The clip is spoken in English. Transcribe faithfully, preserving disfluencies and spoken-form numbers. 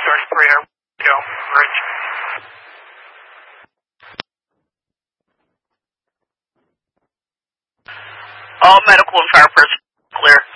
thirty-three, go, bridge. All medical and fire personnel clear.